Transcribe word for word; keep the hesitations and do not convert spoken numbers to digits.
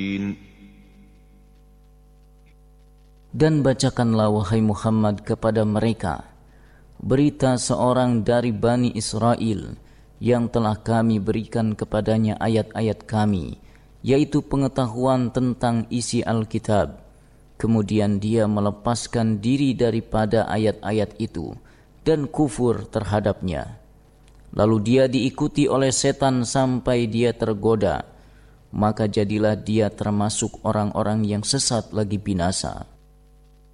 Dan bacakanlah wahai Muhammad kepada mereka berita seorang dari Bani Israel yang telah kami berikan kepadanya ayat-ayat kami, yaitu pengetahuan tentang isi Alkitab. Kemudian dia melepaskan diri daripada ayat-ayat itu dan kufur terhadapnya. Lalu dia diikuti oleh setan sampai dia tergoda, maka jadilah dia termasuk orang-orang yang sesat lagi binasa.